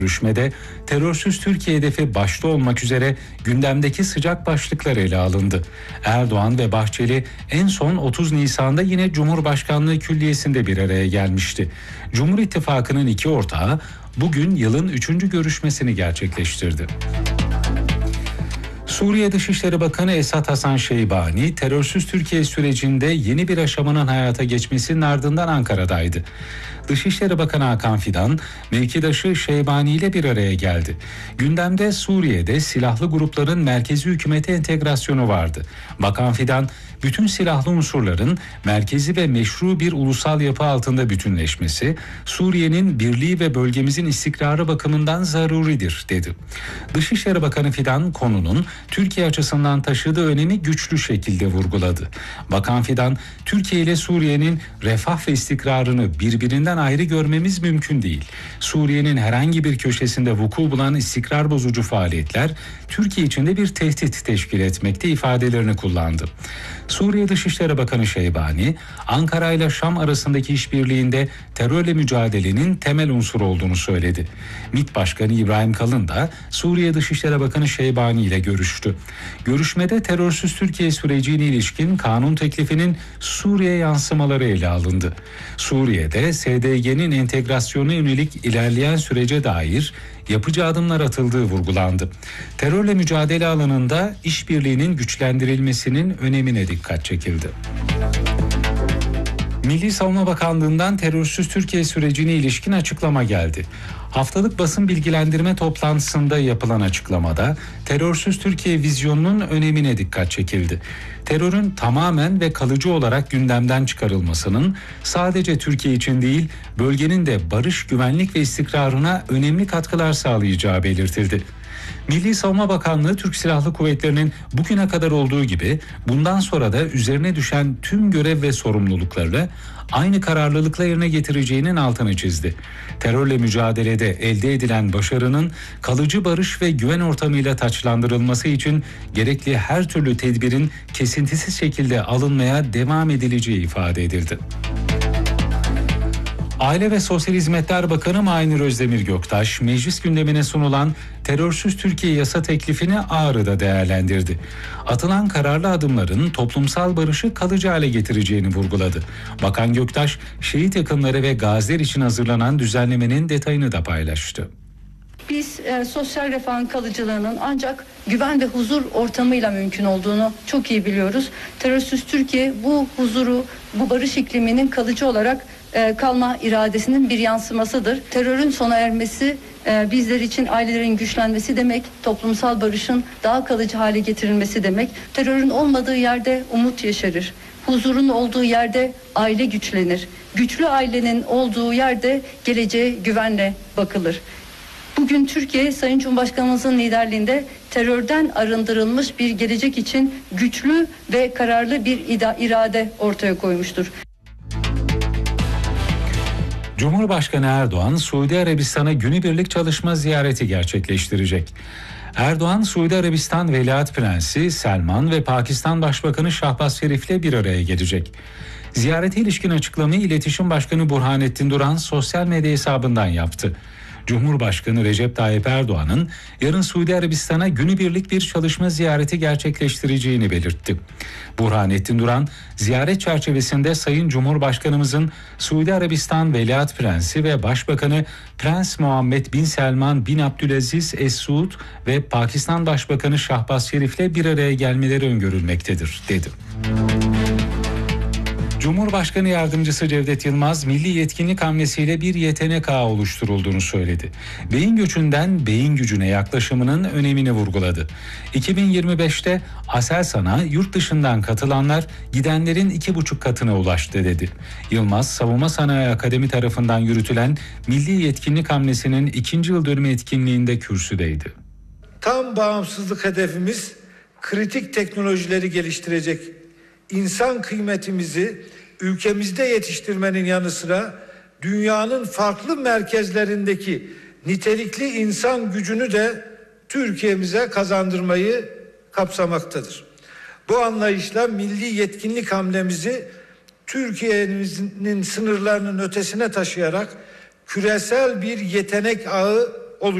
Görüşmede terörsüz Türkiye hedefi başta olmak üzere gündemdeki sıcak başlıklar ele alındı. Erdoğan ve Bahçeli en son 30 Nisan'da yine Cumhurbaşkanlığı Külliyesi'nde bir araya gelmişti. Cumhur İttifakı'nın iki ortağı bugün yılın 3. görüşmesini gerçekleştirdi. Suriye Dışişleri Bakanı Esad Hasan Şeybani, terörsüz Türkiye sürecinde yeni bir aşamanın hayata geçmesinin ardından Ankara'daydı. Dışişleri Bakanı Hakan Fidan, mevkidaşı Şeybani ile bir araya geldi. Gündemde Suriye'de silahlı grupların merkezi hükümete entegrasyonu vardı. Bakan Fidan, bütün silahlı unsurların merkezi ve meşru bir ulusal yapı altında bütünleşmesi, Suriye'nin birliği ve bölgemizin istikrarı bakımından zaruridir, dedi. Dışişleri Bakanı Fidan, konunun Türkiye açısından taşıdığı önemi güçlü şekilde vurguladı. Bakan Fidan, Türkiye ile Suriye'nin refah ve istikrarını birbirinden ayrı görmemiz mümkün değil. Suriye'nin herhangi bir köşesinde vuku bulan istikrar bozucu faaliyetler Türkiye için de bir tehdit teşkil etmekte ifadelerini kullandı. Suriye Dışişleri Bakanı Şeybani, Ankara ile Şam arasındaki işbirliğinde terörle mücadelenin temel unsuru olduğunu söyledi. MİT Başkanı İbrahim Kalın da Suriye Dışişleri Bakanı Şeybani ile görüştü. Görüşmede terörsüz Türkiye sürecine ilişkin kanun teklifinin Suriye yansımaları ele alındı. Suriye'de SDG'nin entegrasyonu yönelik ilerleyen sürece dair yapıcı adımlar atıldığı vurgulandı. Terörle mücadele alanında işbirliğinin güçlendirilmesinin önemine dikkat çekildi. Milli Savunma Bakanlığı'ndan terörsüz Türkiye sürecine ilişkin açıklama geldi. Haftalık basın bilgilendirme toplantısında yapılan açıklamada terörsüz Türkiye vizyonunun önemine dikkat çekildi. Terörün tamamen ve kalıcı olarak gündemden çıkarılmasının sadece Türkiye için değil, bölgenin de barış, güvenlik ve istikrarına önemli katkılar sağlayacağı belirtildi. Milli Savunma Bakanlığı Türk Silahlı Kuvvetleri'nin bugüne kadar olduğu gibi bundan sonra da üzerine düşen tüm görev ve sorumluluklarını aynı kararlılıkla yerine getireceğinin altını çizdi. Terörle mücadelede elde edilen başarının kalıcı barış ve güven ortamıyla taçlandırılması için gerekli her türlü tedbirin kesintisiz şekilde alınmaya devam edileceği ifade edildi. Aile ve Sosyal Hizmetler Bakanı Mahir Özdemir Göktaş, meclis gündemine sunulan terörsüz Türkiye yasa teklifini Ağrı'da değerlendirdi. Atılan kararlı adımların toplumsal barışı kalıcı hale getireceğini vurguladı. Bakan Göktaş, şehit yakınları ve gaziler için hazırlanan düzenlemenin detayını da paylaştı. Biz sosyal refahın kalıcılığının ancak güven ve huzur ortamıyla mümkün olduğunu çok iyi biliyoruz. Terörsüz Türkiye bu huzuru, bu barış ikliminin kalıcı olarak kalma iradesinin bir yansımasıdır. Terörün sona ermesi bizler için ailelerin güçlenmesi demek, toplumsal barışın daha kalıcı hale getirilmesi demek. Terörün olmadığı yerde umut yeşerir. Huzurun olduğu yerde aile güçlenir. Güçlü ailenin olduğu yerde geleceğe güvenle bakılır. Bugün Türkiye, Sayın Cumhurbaşkanımızın liderliğinde terörden arındırılmış bir gelecek için güçlü ve kararlı bir irade ortaya koymuştur. Cumhurbaşkanı Erdoğan, Suudi Arabistan'a günübirlik çalışma ziyareti gerçekleştirecek. Erdoğan, Suudi Arabistan Veliaht Prensi Selman ve Pakistan Başbakanı Şahbaz Şerif'le bir araya gelecek. Ziyarete ilişkin açıklamayı İletişim Başkanı Burhanettin Duran sosyal medya hesabından yaptı. Cumhurbaşkanı Recep Tayyip Erdoğan'ın yarın Suudi Arabistan'a günübirlik bir çalışma ziyareti gerçekleştireceğini belirtti. Burhanettin Duran, ziyaret çerçevesinde Sayın Cumhurbaşkanımızın Suudi Arabistan Veliaht Prensi ve Başbakanı Prens Muhammed Bin Selman Bin Abdülaziz Es Suud ve Pakistan Başbakanı Şahbaz Şerif'le bir araya gelmeleri öngörülmektedir, dedi. Cumhurbaşkanı Yardımcısı Cevdet Yılmaz, milli yetkinlik hamlesiyle bir yetenek ağı oluşturulduğunu söyledi. Beyin göçünden beyin gücüne yaklaşımının önemini vurguladı. 2025'te Aselsan'a yurt dışından katılanlar gidenlerin 2,5 katına ulaştı, dedi. Yılmaz, Savunma Sanayi Akademi tarafından yürütülen milli yetkinlik hamlesinin 2. yıl dönümü etkinliğinde kürsüdeydi. Tam bağımsızlık hedefimiz kritik teknolojileri geliştirecek, İnsan kıymetimizi ülkemizde yetiştirmenin yanı sıra dünyanın farklı merkezlerindeki nitelikli insan gücünü de Türkiye'mize kazandırmayı kapsamaktadır. Bu anlayışla milli yetkinlik hamlemizi Türkiye'nin sınırlarının ötesine taşıyarak küresel bir yetenek ağı